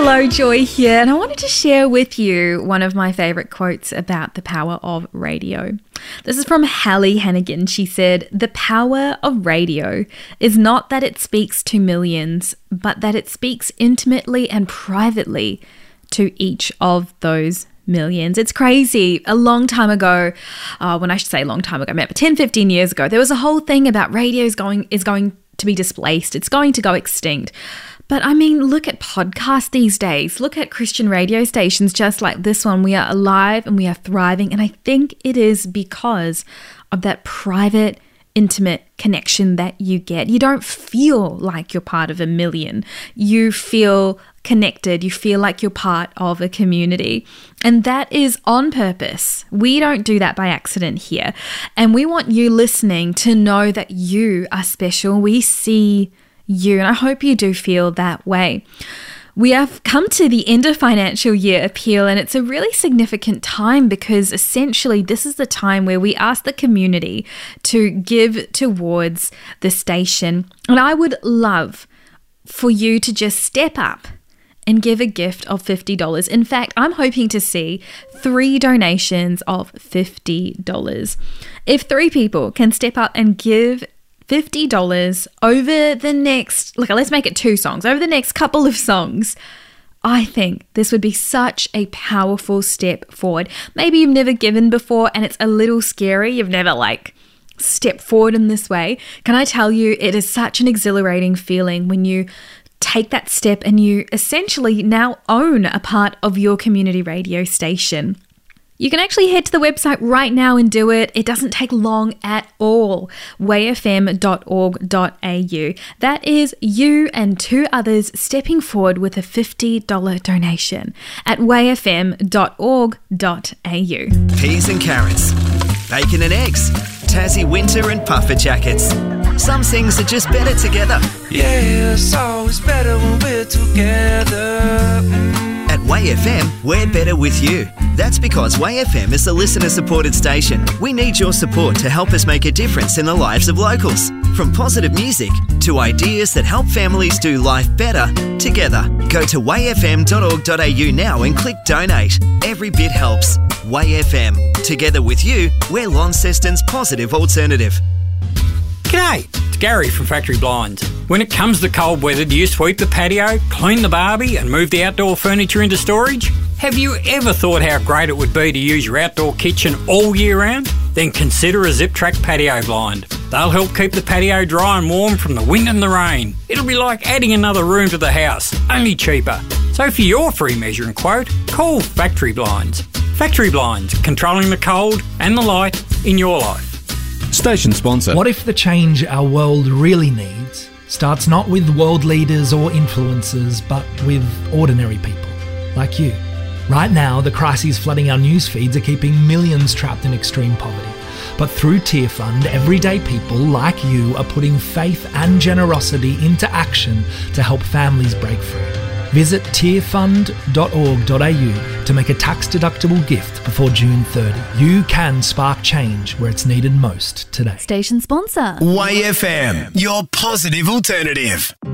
Hello, Joy here, and I wanted to share with you one of my favourite quotes about the power of radio. This is from Hallie Hannigan. She said, "The power of radio is not that it speaks to millions, but that it speaks intimately and privately to each of those millions." It's crazy. A long time ago, when I should say a long time ago, maybe 10, 15 years ago, there was a whole thing about radio is going to be displaced. It's going to go extinct. But I mean, look at podcasts these days. Look at Christian radio stations just like this one. We are alive and we are thriving. And I think it is because of that private, intimate connection that you get. You don't feel like you're part of a million. You feel connected. You feel like you're part of a community. And that is on purpose. We don't do that by accident here. And we want you listening to know that you are special. We see you, and I hope you do feel that way. We have come to the end of financial year appeal, and it's a really significant time because essentially this is the time where we ask the community to give towards the station. And I would love for you to just step up and give a gift of $50. In fact, I'm hoping to see 3 donations of $50. If 3 people can step up and give $50 over the next, let's make it 2 songs, over the next couple of songs, I think this would be such a powerful step forward. Maybe you've never given before and it's a little scary. You've never stepped forward in this way. Can I tell you, it is such an exhilarating feeling when you take that step and you essentially now own a part of your community radio station. You can actually head to the website right now and do it. It doesn't take long at all. wayfm.org.au. That is you and 2 others stepping forward with a $50 donation at wayfm.org.au. Peas and carrots, bacon and eggs, Tassie winter and puffer jackets. Some things are just better together. Yeah, it's always better when we're together. At Way FM, we're better with you. That's because Way FM is a listener-supported station. We need your support to help us make a difference in the lives of locals. From positive music to ideas that help families do life better together. Go to wayfm.org.au now and click donate. Every bit helps. Way FM. Together with you, we're Launceston's positive alternative. G'day, it's Gary from Factory Blinds. When it comes to cold weather, do you sweep the patio, clean the barbie and move the outdoor furniture into storage? Have you ever thought how great it would be to use your outdoor kitchen all year round? Then consider a Zip Track patio blind. They'll help keep the patio dry and warm from the wind and the rain. It'll be like adding another room to the house, only cheaper. So for your free measuring quote, call Factory Blinds. Factory Blinds, controlling the cold and the light in your life. Station sponsor. What if the change our world really needs starts not with world leaders or influencers, but with ordinary people like you? Right now, the crises flooding our news feeds are keeping millions trapped in extreme poverty. But through Tear Fund, everyday people like you are putting faith and generosity into action to help families break free. Visit tearfund.org.au to make a tax-deductible gift before June 30. You can spark change where it's needed most today. Station sponsor. Way FM, your positive alternative.